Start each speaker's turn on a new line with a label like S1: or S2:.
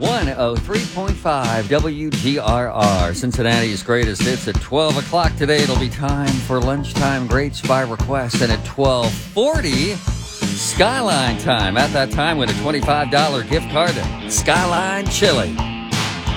S1: 103.5 WGRR, Cincinnati's greatest hits at 12 o'clock today. It'll be time for Lunchtime Greats by Request, and at 12:40, Skyline time. At that time, with a $25 gift card to Skyline Chili.